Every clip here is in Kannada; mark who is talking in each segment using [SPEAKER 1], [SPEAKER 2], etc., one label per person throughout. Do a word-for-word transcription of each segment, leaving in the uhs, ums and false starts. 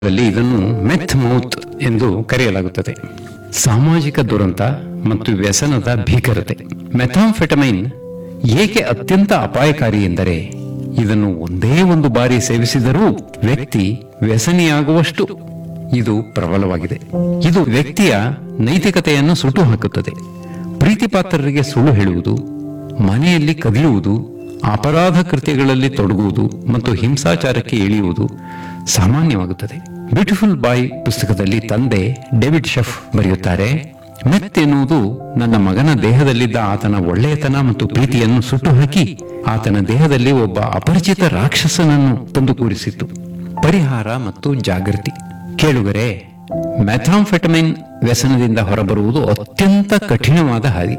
[SPEAKER 1] ದಲ್ಲಿ ಇದನ್ನು ಮೆತ್ ಮೌತ್ ಎಂದು ಕರೆಯಲಾಗುತ್ತದೆ. ಸಾಮಾಜಿಕ ದುರಂತ ಮತ್ತು ವ್ಯಸನದ ಭೀಕರತೆ. ಮೆಥಾಂಫೆಟಮೈನ್ ಏಕೆ ಅತ್ಯಂತ ಅಪಾಯಕಾರಿ ಎಂದರೆ ಇದನ್ನು ಒಂದೇ ಒಂದು ಬಾರಿ ಸೇವಿಸಿದರೂ ವ್ಯಕ್ತಿ ವ್ಯಸನಿಯಾಗುವಷ್ಟು ಇದು ಪ್ರಬಲವಾಗಿದೆ. ಇದು ವ್ಯಕ್ತಿಯ ನೈತಿಕತೆಯನ್ನು ಸುಟ್ಟು ಹಾಕುತ್ತದೆ. ಪ್ರೀತಿಪಾತ್ರರಿಗೆ ಸುಳ್ಳು ಹೇಳುವುದು, ಮನೆಯಲ್ಲಿ ಕದಿಯುವುದು, ಅಪರಾಧ ಕೃತ್ಯಗಳಲ್ಲಿ ತೊಡಗುವುದು ಮತ್ತು ಹಿಂಸಾಚಾರಕ್ಕೆ ಇಳಿಯುವುದು ಸಾಮಾನ್ಯವಾಗುತ್ತದೆ. ಬ್ಯೂಟಿಫುಲ್ ಬಾಯ್ ಪುಸ್ತಕದಲ್ಲಿ ತಂದೆ ಡೇವಿಡ್ ಶೆಫ್ ಬರೆಯುತ್ತಾರೆ, ಮೆತ್ ಎನ್ನುವುದು ನನ್ನ ಮಗನ ದೇಹದಲ್ಲಿದ್ದ ಆತನ ಒಳ್ಳೆಯತನ ಮತ್ತು ಪ್ರೀತಿಯನ್ನು ಸುಟ್ಟು ಹಾಕಿ ಆತನ ದೇಹದಲ್ಲಿ ಒಬ್ಬ ಅಪರಿಚಿತ ರಾಕ್ಷಸನನ್ನು ತಂದು ಕೂರಿಸಿತ್ತು. ಪರಿಹಾರ ಮತ್ತು ಜಾಗೃತಿ. ಕೇಳುಗರೆ, ಮೆಥಾಂಫೆಟಮೈನ್ ವ್ಯಸನದಿಂದ ಹೊರಬರುವುದು ಅತ್ಯಂತ ಕಠಿಣವಾದ ಹಾದಿ.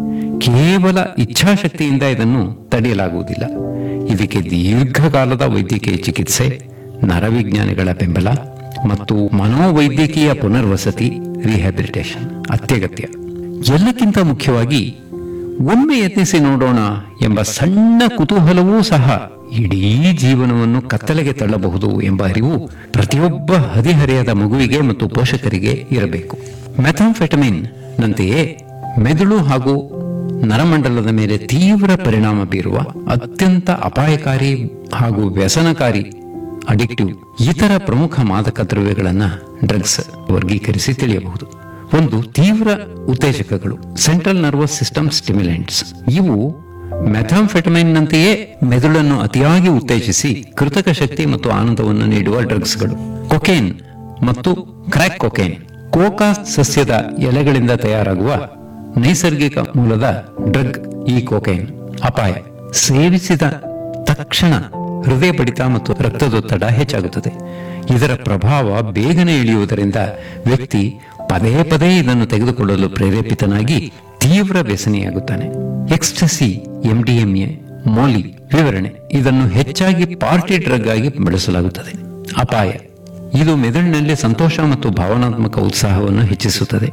[SPEAKER 1] ಕೇವಲ ಇಚ್ಛಾಶಕ್ತಿಯಿಂದ ಇದನ್ನು ತಡೆಯಲಾಗುವುದಿಲ್ಲ. ಇದಕ್ಕೆ ದೀರ್ಘಕಾಲದ ವೈದ್ಯಕೀಯ ಚಿಕಿತ್ಸೆ, ನರವಿಜ್ಞಾನಿಗಳ ಬೆಂಬಲ ಮತ್ತು ಮನೋವೈದ್ಯಕೀಯ ಪುನರ್ವಸತಿ ರಿಹ್ಯಾಬಿಲಿಟೇಷನ್ ಅತ್ಯಗತ್ಯ. ಎಲ್ಲಕ್ಕಿಂತ ಮುಖ್ಯವಾಗಿ ಒಮ್ಮೆ ಯತ್ನಿಸಿ ನೋಡೋಣ ಎಂಬ ಸಣ್ಣ ಕುತೂಹಲವೂ ಸಹ ಇಡೀ ಜೀವನವನ್ನು ಕತ್ತಲೆಗೆ ತಳ್ಳಬಹುದು ಎಂಬ ಅರಿವು ಪ್ರತಿಯೊಬ್ಬ ಹದಿಹರೆಯದ ಮಗುವಿಗೆ ಮತ್ತು ಪೋಷಕರಿಗೆ ಇರಬೇಕು. ಮೆಥಾಂಫೆಟಮಿನ್ ನಂತೆಯೇ ಮೆದುಳು ಹಾಗೂ ನರಮಂಡಲದ ಮೇಲೆ ತೀವ್ರ ಪರಿಣಾಮ ಬೀರುವ ಅತ್ಯಂತ ಅಪಾಯಕಾರಿ ಹಾಗೂ ವ್ಯಸನಕಾರಿ ಅಡಿಕ್ಟಿವ್ ಇತರ ಪ್ರಮುಖ ಮಾದಕ ದ್ರವ್ಯಗಳನ್ನು ಡ್ರಗ್ಸ್ ವರ್ಗೀಕರಿಸಿ ತಿಳಿಯಬಹುದು. ಒಂದು, ತೀವ್ರ ಉತ್ತೇಜಕಗಳು, ಸೆಂಟ್ರಲ್ ನರ್ವಸ್ ಸಿಸ್ಟಮ್ ಸ್ಟಿಮ್ಯುಲೆಂಟ್ಸ್. ಇವು ಮೆಥಾಂಫೆಟಮೈನ್ ನಂತೆಯೇ ಮೆದುಳನ್ನು ಅತಿಯಾಗಿ ಉತ್ತೇಜಿಸಿ ಕೃತಕ ಶಕ್ತಿ ಮತ್ತು ಆನಂದವನ್ನು ನೀಡುವ ಡ್ರಗ್ಸ್ಗಳು. ಕೊಕೇನ್ ಮತ್ತು ಕ್ರ್ಯಾಕ್ ಕೊಕೇನ್. ಕೋಕಾ ಸಸ್ಯದ ಎಲೆಗಳಿಂದ ತಯಾರಾಗುವ ನೈಸರ್ಗಿಕ ಮೂಲದ ಡ್ರಗ್ ಈ ಕೊಕೇನ್. ಅಪಾಯ: ಸೇವಿಸಿದ ತಕ್ಷಣ ಹೃದಯ ಬಡಿತ ಮತ್ತು ರಕ್ತದೊತ್ತಡ ಹೆಚ್ಚಾಗುತ್ತದೆ. ಇದರ ಪ್ರಭಾವ ಬೇಗನೆ ಇಳಿಯುವುದರಿಂದ ವ್ಯಕ್ತಿ ಪದೇ ಪದೇ ಇದನ್ನು ತೆಗೆದುಕೊಳ್ಳಲು ಪ್ರೇರೇಪಿತನಾಗಿ ತೀವ್ರ ವ್ಯಸನಿಯಾಗುತ್ತಾನೆ. Ecstasy, MDMA, Molly. ವಿವರಣೆ: ಇದನ್ನು ಹೆಚ್ಚಾಗಿ ಪಾರ್ಟಿ ಡ್ರಗ್ ಆಗಿ ಬಳಸಲಾಗುತ್ತದೆ. ಅಪಾಯ: ಇದು ಮೆದುಳಿನಲ್ಲಿ ಸಂತೋಷ ಮತ್ತು ಭಾವನಾತ್ಮಕ ಉತ್ಸಾಹವನ್ನು ಹೆಚ್ಚಿಸುತ್ತದೆ.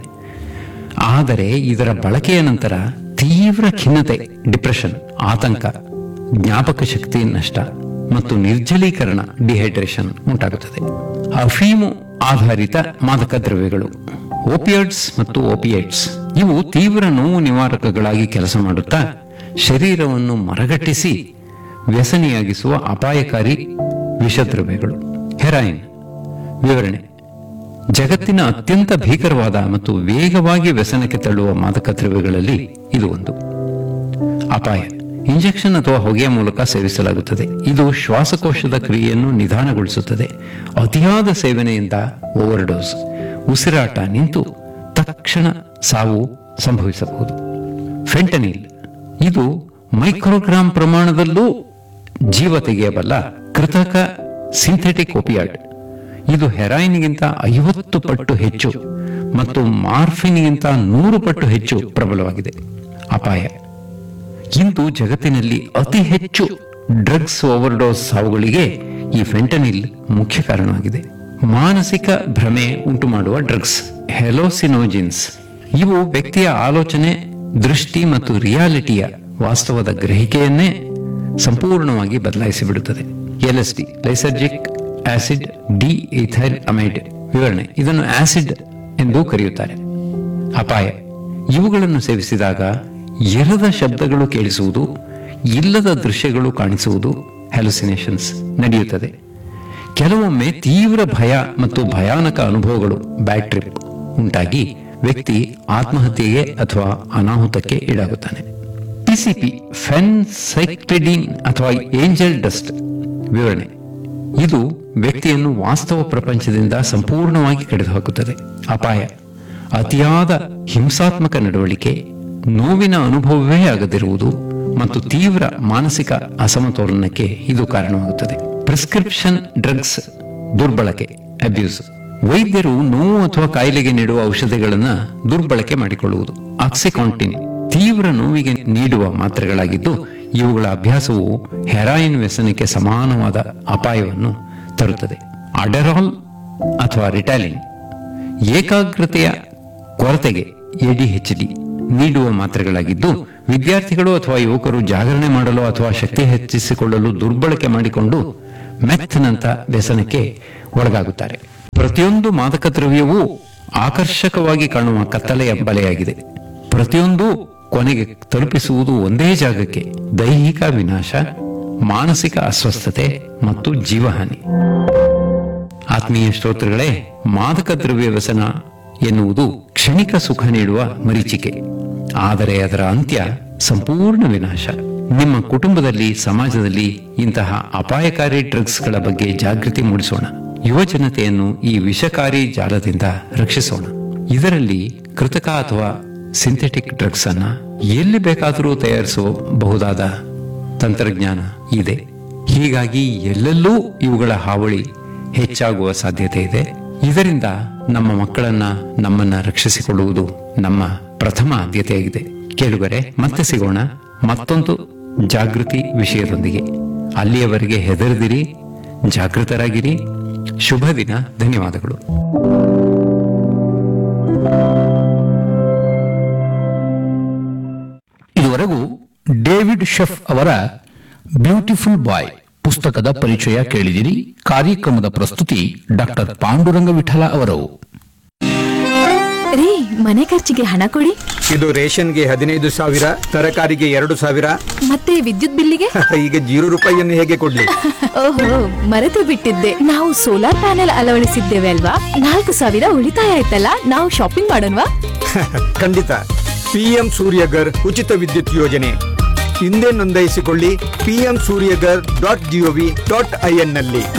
[SPEAKER 1] ಆದರೆ ಇದರ ಬಳಕೆಯ ನಂತರ ತೀವ್ರ ಖಿನ್ನತೆ, ಡಿಪ್ರೆಷನ್, ಆತಂಕ, ಜ್ಞಾಪಕ ಶಕ್ತಿ ನಷ್ಟ ಮತ್ತು ನಿರ್ಜಲೀಕರಣ, ಡಿಹೈಡ್ರೇಷನ್ ಉಂಟಾಗುತ್ತದೆ. ಅಫೀಮು ಆಧಾರಿತ ಮಾದಕ ದ್ರವ್ಯಗಳು, ಓಪಿಯಾಯ್ಡ್ಸ್ ಮತ್ತು ಓಪಿಯೈಡ್ಸ್. ಇವು ತೀವ್ರ ನೋವು ನಿವಾರಕಗಳಾಗಿ ಕೆಲಸ ಮಾಡುತ್ತಾ ಶರೀರವನ್ನು ಮರಗಟ್ಟಿಸಿ ವ್ಯಸನಿಯಾಗಿಸುವ ಅಪಾಯಕಾರಿ ವಿಷದ್ರವ್ಯಗಳು. ಹೆರಾಯಿನ್. ವಿವರಣೆ: ಜಗತ್ತಿನ ಅತ್ಯಂತ ಭೀಕರವಾದ ಮತ್ತು ವೇಗವಾಗಿ ವ್ಯಸನಕ್ಕೆ ತಳ್ಳುವ ಮಾದಕ ದ್ರವ್ಯಗಳಲ್ಲಿ ಇದು ಒಂದು. ಅಪಾಯ: ಇಂಜೆಕ್ಷನ್ ಅಥವಾ ಹೊಗೆಯ ಮೂಲಕ ಸೇವಿಸಲಾಗುತ್ತದೆ. ಇದು ಶ್ವಾಸಕೋಶದ ಕ್ರಿಯೆಯನ್ನು ನಿಧಾನಗೊಳಿಸುತ್ತದೆ. ಅತಿಯಾದ ಸೇವನೆಯಿಂದ ಓವರ್ಡೋಸ್, ಉಸಿರಾಟ ನಿಂತು ತಕ್ಷಣ ಸಾವು ಸಂಭವಿಸಬಹುದು. ಫೆಂಟನಿಲ್. ಇದು ಮೈಕ್ರೋಗ್ರಾಂ ಪ್ರಮಾಣದಲ್ಲೂ ಜೀವ ತೆಗೆಯಬಲ್ಲ ಕೃತಕ ಸಿಂಥೆಟಿಕ್ ಓಪಿಯಾಯ್ಡ್. ಇದು ಹೆರಾಯಿನ್ಗಿಂತ ಐವತ್ತು ಪಟ್ಟು ಹೆಚ್ಚು ಮತ್ತು ಮಾರ್ಫಿನ್ಗಿಂತ ನೂರು ಪಟ್ಟು ಹೆಚ್ಚು ಪ್ರಬಲವಾಗಿದೆ. ಅಪಾಯ: ಇಂದು ಜಗತ್ತಿನಲ್ಲಿ ಅತಿ ಹೆಚ್ಚು ಡ್ರಗ್ಸ್ ಓವರ್ಡೋಸ್ ಸಾವುಗಳಿಗೆ ಈ ಫೆಂಟನಿಲ್ ಮುಖ್ಯ ಕಾರಣವಾಗಿದೆ. ಮಾನಸಿಕ ಭ್ರಮೆ ಉಂಟು ಮಾಡುವ ಡ್ರಗ್ಸ್, ಹೆಲೋಸಿನೋಜಿನ್ಸ್. ಇವು ವ್ಯಕ್ತಿಯ ಆಲೋಚನೆ, ದೃಷ್ಟಿ ಮತ್ತು ರಿಯಾಲಿಟಿಯ ವಾಸ್ತವದ ಗ್ರಹಿಕೆಯನ್ನೇ ಸಂಪೂರ್ಣವಾಗಿ ಬದಲಾಯಿಸಿಬಿಡುತ್ತದೆ. ಎಲ್ಎಸ್ಡಿ, lysergic acid D ethyl amide. ವಿವರಣೆ: ಇದನ್ನು ಆಸಿಡ್ ಎಂದು ಕರೆಯುತ್ತಾರೆ. ಅಪಾಯ: ಇವುಗಳನ್ನು ಸೇವಿಸಿದಾಗ ಇರದ ಶಬ್ದಗಳು ಕೇಳಿಸುವುದು, ಇಲ್ಲದ ದೃಶ್ಯಗಳು ಕಾಣಿಸುವುದು, ಹ್ಯಾಲುಸಿನೇಷನ್ಸ್ ನಡೆಯುತ್ತದೆ. ಕೆಲವೊಮ್ಮೆ ತೀವ್ರ ಭಯ ಮತ್ತು ಭಯಾನಕ ಅನುಭವಗಳು, ಬ್ಯಾಡ್ ಟ್ರಿಪ್ ಉಂಟಾಗಿ ವ್ಯಕ್ತಿ ಆತ್ಮಹತ್ಯೆಗೆ ಅಥವಾ ಅನಾಹುತಕ್ಕೆ ಈಡಾಗುತ್ತಾನೆ. ಪಿಸಿಪಿ, ಫೆನ್ಸೈಕ್ಲಿಡಿನ್ ಅಥವಾ ಏಂಜಲ್ ಡಸ್ಟ್. ವಿವರಣೆ: ಇದು ವ್ಯಕ್ತಿಯನ್ನು ವಾಸ್ತವ ಪ್ರಪಂಚದಿಂದ ಸಂಪೂರ್ಣವಾಗಿ ಕಡಿದುಹಾಕುತ್ತದೆ. ಅಪಾಯ: ಅತಿಯಾದ ಹಿಂಸಾತ್ಮಕ ನಡವಳಿಕೆ, ನೋವಿನ ಅನುಭವವೇ ಆಗದಿರುವುದು ಮತ್ತು ತೀವ್ರ ಮಾನಸಿಕ ಅಸಮತೋಲನಕ್ಕೆ ಇದು ಕಾರಣವಾಗುತ್ತದೆ. ಪ್ರಿಸ್ಕ್ರಿಪ್ಷನ್ ಡ್ರಗ್ಸ್ ದುರ್ಬಳಕೆ, ಅಬ್ಯೂಸ್. ವೈದ್ಯರು ನೋವು ಅಥವಾ ಕಾಯಿಲೆಗೆ ನೀಡುವ ಔಷಧಿಗಳನ್ನು ದುರ್ಬಳಕೆ ಮಾಡಿಕೊಳ್ಳುವುದು. ಆಕ್ಸಿಕಾಂಟಿನ್ ತೀವ್ರ ನೋವಿಗೆ ನೀಡುವ ಮಾತ್ರೆಗಳಾಗಿದ್ದು ಇವುಗಳ ಅಭ್ಯಾಸವು ಹೆರಾಯಿನ್ ವ್ಯಸನಕ್ಕೆ ಸಮಾನವಾದ ಅಪಾಯವನ್ನು ತರುತ್ತದೆ. ಅಡೆರಾಲ್ ಅಥವಾ ರಿಟಾಲಿನ್ ಏಕಾಗ್ರತೆಯ ಕೊರತೆಗೆ, ಎಡಿಎಚ್ಡಿ ನೀಡುವ ಮಾತ್ರೆಗಳಾಗಿದ್ದು ವಿದ್ಯಾರ್ಥಿಗಳು ಅಥವಾ ಯುವಕರು ಜಾಗರಣೆ ಮಾಡಲು ಅಥವಾ ಶಕ್ತಿ ಹೆಚ್ಚಿಸಿಕೊಳ್ಳಲು ದುರ್ಬಳಕೆ ಮಾಡಿಕೊಂಡು ಮೆಥ್ನಂತ ವ್ಯಸನಕ್ಕೆ ಒಳಗಾಗುತ್ತಾರೆ. ಪ್ರತಿಯೊಂದು ಮಾದಕ ದ್ರವ್ಯವೂ ಆಕರ್ಷಕವಾಗಿ ಕಾಣುವ ಕತ್ತಲೆಯ ಬಲೆಯಾಗಿದೆ. ಪ್ರತಿಯೊಂದು ಕೊನೆಗೆ ತಲುಪಿಸುವುದು ಒಂದೇ ಜಾಗಕ್ಕೆ: ದೈಹಿಕ ವಿನಾಶ, ಮಾನಸಿಕ ಅಸ್ವಸ್ಥತೆ ಮತ್ತು ಜೀವಹಾನಿ. ಆತ್ಮೀಯ ಶ್ರೋತೃಗಳೇ, ಮಾದಕ ದ್ರವ್ಯ ವ್ಯಸನ ಎನ್ನುವುದು ಕ್ಷಣಿಕ ಸುಖ ನೀಡುವ ಮರೀಚಿಕೆ, ಆದರೆ ಅದರ ಅಂತ್ಯ ಸಂಪೂರ್ಣ ವಿನಾಶ. ನಿಮ್ಮ ಕುಟುಂಬದಲ್ಲಿ, ಸಮಾಜದಲ್ಲಿ ಇಂತಹ ಅಪಾಯಕಾರಿ ಡ್ರಗ್ಸ್ಗಳ ಬಗ್ಗೆ ಜಾಗೃತಿ ಮೂಡಿಸೋಣ. ಯುವ ಜನತೆಯನ್ನು ಈ ವಿಷಕಾರಿ ಜಾಲದಿಂದ ರಕ್ಷಿಸೋಣ. ಇದರಲ್ಲಿ ಕೃತಕ ಅಥವಾ ಸಿಂಥೆಟಿಕ್ ಡ್ರಗ್ಸ್ ಅನ್ನ ಎಲ್ಲಿ ಬೇಕಾದರೂ ತಯಾರಿಸಬಹುದಾದ ತಂತ್ರಜ್ಞಾನ ಇದೆ. ಹೀಗಾಗಿ ಎಲ್ಲೆಲ್ಲೂ ಇವುಗಳ ಹಾವಳಿ ಹೆಚ್ಚಾಗುವ ಸಾಧ್ಯತೆ ಇದೆ. ಇದರಿಂದ ನಮ್ಮ ಮಕ್ಕಳನ್ನ, ನಮ್ಮನ್ನ ರಕ್ಷಿಸಿಕೊಳ್ಳುವುದು ನಮ್ಮ ಪ್ರಥಮ ಆದ್ಯತೆಯಾಗಿದೆ. ಕೇಳುಗರೆ, ಮತ್ತೆ ಸಿಗೋಣ ಮತ್ತೊಂದು ಜಾಗೃತಿ ವಿಷಯದೊಂದಿಗೆ. ಅಲ್ಲಿಯವರೆಗೆ ಹೆದರದಿರಿ, ಜಾಗೃತರಾಗಿರಿ. ಶುಭ ದಿನ. ಧನ್ಯವಾದಗಳು.
[SPEAKER 2] ಇದುವರೆಗೂ ಡೇವಿಡ್ ಶೆಫ್ ಅವರ ಬ್ಯೂಟಿಫುಲ್ ಬಾಯ್ ಪುಸ್ತಕದ ಪರಿಚಯ ಕೇಳಿದಿರಿ. ಕಾರ್ಯಕ್ರಮದ ಪ್ರಸ್ತುತಿ ಡಾಕ್ಟರ್ ಪಾಂಡುರಂಗ ವಿಠಲ ಅವರು.
[SPEAKER 3] ರೀ, ಮನೆ ಖರ್ಚಿಗೆ ಹಣ ಕೊಡಿ.
[SPEAKER 4] ಇದು ರೇಷನ್ಗೆ ಹದಿನೈದು ಸಾವಿರ, ತರಕಾರಿಗೆ ಎರಡು ಸಾವಿರ,
[SPEAKER 3] ಮತ್ತೆ ವಿದ್ಯುತ್ ಬಿಲ್ಲಿಗೆ
[SPEAKER 4] ಈಗ ಜೀರೋ ರೂಪಾಯಿಯನ್ನು ಹೇಗೆ ಕೊಡ್ಲಿ?
[SPEAKER 3] ಓಹೋ, ಮರೆತು ಬಿಟ್ಟಿದ್ದೆ. ನಾವು ಸೋಲಾರ್ ಪ್ಯಾನೆಲ್ ಅಳವಡಿಸಿದ್ದೇವೆ ಅಲ್ವಾ? ನಾಲ್ಕು ಸಾವಿರ ಉಳಿತಾಯ ಆಯ್ತಲ್ಲ. ನಾವು ಶಾಪಿಂಗ್ ಮಾಡೋಣವಾ?
[SPEAKER 4] ಖಂಡಿತ. ಪಿಎಂ ಸೂರ್ಯಗರ್ ಉಚಿತ ವಿದ್ಯುತ್ ಯೋಜನೆ ಹಿಂದೆ ನೋಂದಾಯಿಸಿಕೊಳ್ಳಿ. PM Surya Ghar dot gov dot IN ನಲ್ಲಿ.